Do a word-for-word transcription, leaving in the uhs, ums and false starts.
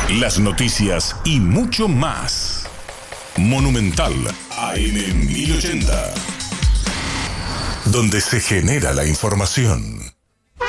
las noticias y mucho más. Monumental A M mil ochenta, donde se genera la información.